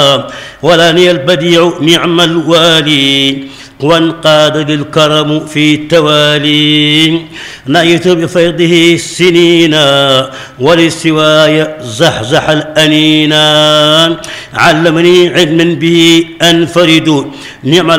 ولاني البديع نعم الوالي وانقاد للكرم في التوالي. نأيت بفيضه السنينا ولسواي زحزح الأنينا. علمني علما به أنفرد نعم